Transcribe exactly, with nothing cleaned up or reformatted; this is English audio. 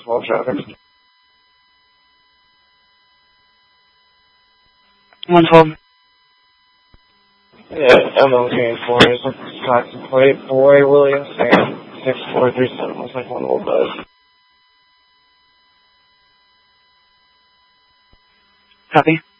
twelve traffic. one twelve. Yeah, M L K four is a Wisconsin plate. Boy Williams Sam six four three seven. Looks like one old bud. Copy.